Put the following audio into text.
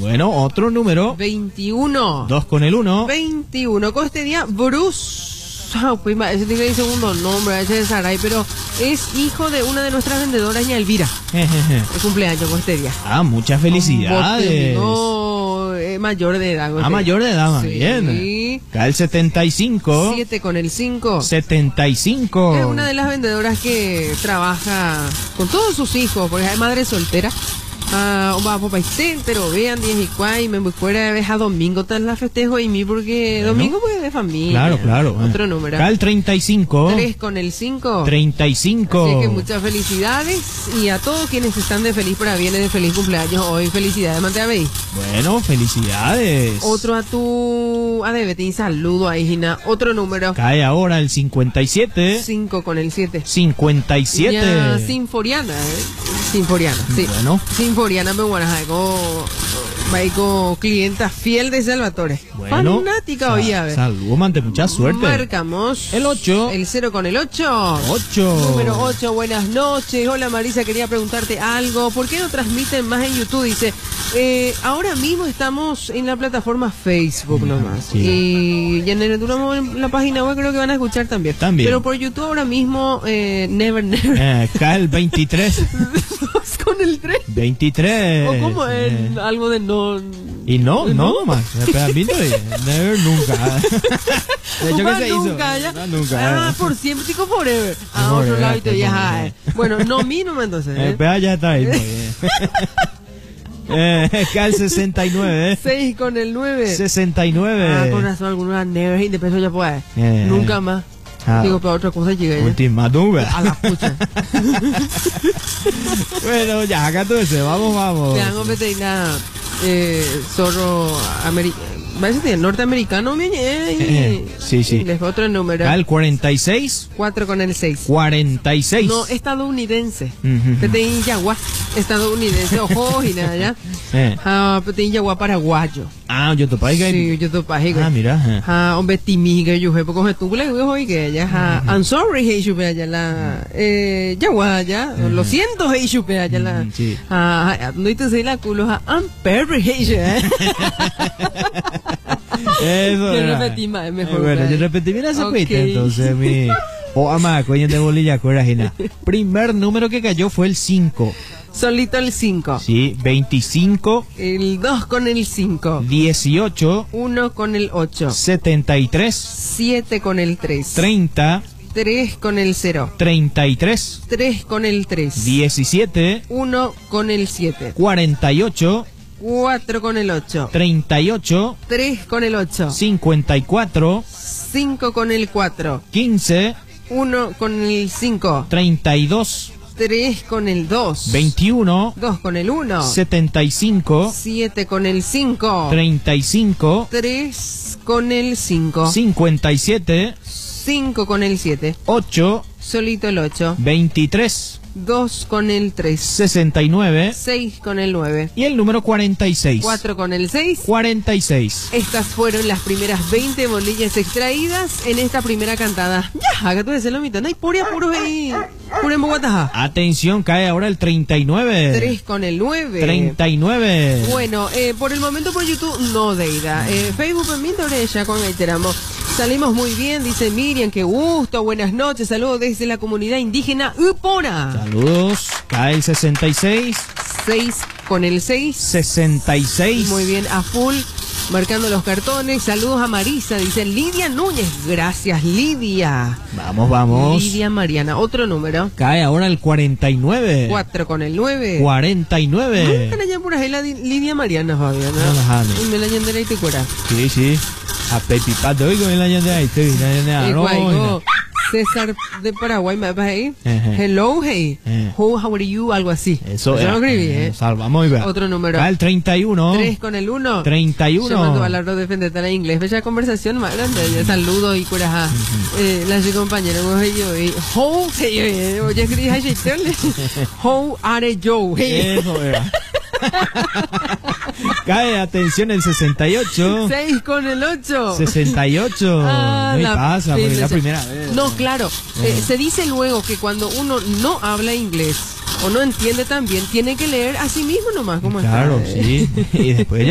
Bueno, otro número. 21. 2 con el 1. 21. Con este día, Bruce. Pues, ese tiene el segundo nombre, ese es Saray, pero es hijo de una de nuestras vendedoras, ña Elvira. El cumpleaños con este día. Muchas felicidades. No, mayor de edad. Mayor de edad, más sí. bien. Acá el 75. 7 con el 5. 75. Es una de las vendedoras que trabaja con todos sus hijos, porque es madre soltera. Papá y pero vean 10 y 4 y me voy fuera de a domingo tal la festejo y mí porque domingo pues de familia. Claro. Otro número. Acá el 35. 3 con el 5. 35. Así que muchas felicidades y a todos quienes están de feliz para bien de feliz cumpleaños hoy. Felicidades, Manteabey. Bueno, felicidades. Otro a tu Adebetín, saludo ahí, Gina. Otro número. Cae ahora el 57. 5 con el 7. 57. Ya, Sinforiana, Sinforiana, sí. Bueno. Sinforiana, me Maico, clienta fiel de Salvatore. Bueno, fanática hoy, a ver. Saludos, mante, mucha suerte. Marcamos el 8. El 0 con el 8. 8. Número 8, buenas noches. Hola Marisa, quería preguntarte algo. ¿Por qué no transmiten más en YouTube? Dice, ahora mismo estamos en la plataforma Facebook nomás. Sí. Y en la página web creo que van a escuchar también. Pero por YouTube ahora mismo, never. Acá el 23. Con el 3. 23. O como en algo de no. Y no más. Never nunca. De hecho, ¿qué se hizo? Nunca. Por siempre, chico, forever. A otro lado y te ya. Bueno, no mínimo entonces. Pero ya está ahí. Acá el 69. 6 con el 9. 69. Con razón, alguna never y de peso ya puede. Nunca más. Digo, para otra cosa llegué. Ultimátum. A la pucha. Bueno, ya, acá todo ese. Vamos. Te hago veterinaria. Zorro norteamericano, sí. Les otro número. Al 46. 4 con el 6. 46. No, estadounidense. Peteín Yagua, estadounidense. Ojo, y nada, ya. Peteín Yagua, paraguayo. Yo te pago. Sí, yo te pago. Mira. Hombre, timiga, yo he poco tú le digo hoy que ya. I'm sorry, hey, chupe allá la. Yagua, ya. Lo siento, hey, chupe allá la. Sí. No te sé la culo, I'm very, hey, eso yo repetí más, es mejor. Bueno, yo repetí bien esa cuita, entonces mi... amaco, de bolilla, corajina. Primer número que cayó fue el 5. Solito el 5. Sí, 25. El 2 con el 5. 18. 1 con el 8. 73. 7 con el 3. 30. 3 con el 0. 33. 3 con el 3. 17. 1 con el 7. 48. 4 con el 8. 38. 3 con el 8. 54. 5 con el 4. 15. 1 con el 5. 32. 3 con el 2. 21. 2 con el 1. 75. 7 con el 5. 35. 3 con el 5. 57. 5 con el 7. 8. Solito el 8. 23. 2 con el 3. 69. 6 con el 9. Y el número 46. 4 con el 6. 46. Estas fueron las primeras 20 bolillas extraídas en esta primera cantada. Ya, acá tú decís lo mitad. No hay puros ahí. Puro en Bogotá. Atención, cae ahora el 39. 3 con el 9. 39. Bueno, por el momento por YouTube no, Deida. Facebook en mi ya con reiteramos. Salimos muy bien, dice Miriam, qué gusto, buenas noches, saludos desde la comunidad indígena Upora. Saludos, cae el 66. 6 con el 6. 66. Muy bien, a full, marcando los cartones. Saludos a Marisa, dice Lidia Núñez. Gracias, Lidia. Vamos. Lidia Mariana, otro número. Cae ahora el 49. 4 con el 9. 49. Nunca la llaman por ahí la Lidia Mariana, Fabián. No, y me la llamaré y te cuera. Sí. A Pepi Pato, hoy con el año de ahí, César de Paraguay, ¿me vas ahí? Hello, hey. How are you? Algo así. Eso lo escribí, Salvamos y vea. Otro número. Cae el 31. 3 con el 1. 31. Llamando a la red defenderte en inglés. Bella conversación más grande. Saludos y curaja. Las compañeras, how, oye, escribí, how are you? Eso era. Cae, atención, el 68. 6 con el 8. 68. No me pasa, porque es la primera vez. No, claro. Se dice luego que cuando uno no habla inglés o no entiende tan bien, tiene que leer a sí mismo nomás como claro, sí. Y después